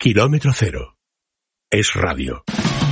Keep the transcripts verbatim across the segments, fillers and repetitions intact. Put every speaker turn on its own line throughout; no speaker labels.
Kilómetro cero. Es radio.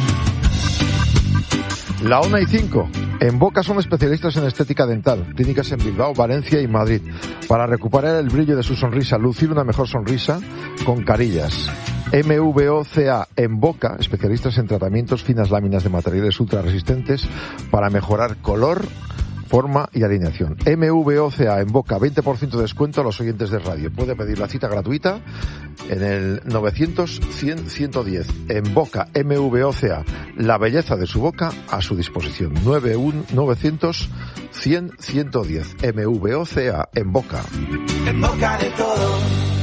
La una y cinco. En Boca son especialistas en estética dental, clínicas en Bilbao, Valencia y Madrid, para recuperar el brillo de su sonrisa, lucir una mejor sonrisa con carillas. M V O C A en Boca, especialistas en tratamientos, finas láminas de materiales ultra resistentes para mejorar color, forma y alineación. M V O C A en Boca, veinte por ciento de descuento a los oyentes de radio. Puede pedir la cita gratuita en el novecientos cien ciento diez. En Boca, M V O C A, la belleza de su boca a su disposición. novecientos cien ciento diez. M V O C A en Boca.
En boca de todo.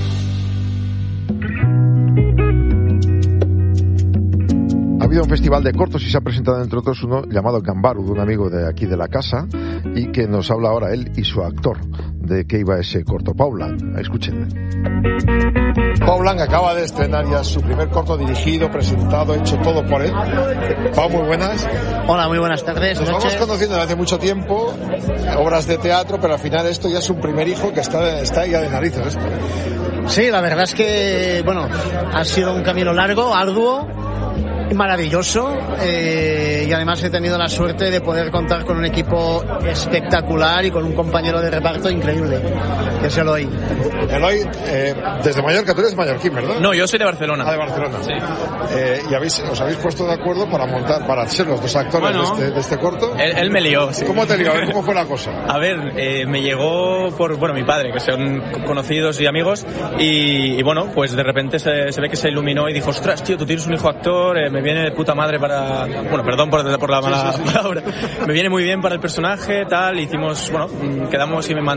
Ha habido un festival de cortos y se ha presentado entre otros uno llamado Gambaru, de un amigo de aquí de la casa, y que nos habla ahora él y su actor de qué iba ese corto. Paulan, escúchenle. Paulan acaba de estrenar ya su primer corto dirigido, presentado, hecho todo por él. Pau, muy buenas.
Hola, muy buenas tardes.
Nos vamos conociendo desde hace mucho tiempo, obras de teatro, pero al final esto ya es un primer hijo que está, está ya de narices. Esto.
Sí, la verdad es que, bueno, ha sido un camino largo, arduo, maravilloso, eh, y además he tenido la suerte de poder contar con un equipo espectacular y con un compañero de reparto increíble, que es Eloy.
Eloy, eh, desde Mallorca, tú eres mallorquín, ¿verdad?
No, yo soy de Barcelona.
Ah, de Barcelona.
Sí.
Eh, ¿Y habéis, os habéis puesto de acuerdo para montar, para ser los dos actores bueno, de, este, de este corto?
Él, él me lió. Sí.
¿Cómo te lió? A ver, ¿cómo fue la cosa?
A ver, eh, me llegó por, bueno, mi padre, que son conocidos y amigos, y, y bueno, pues de repente se, se ve que se iluminó y dijo, ostras, tío, tú tienes un hijo actor, eh, me viene de puta madre para, bueno, perdón por, por la mala sí, sí, sí. palabra, me viene muy bien para el personaje, tal, hicimos, bueno, quedamos y me mandó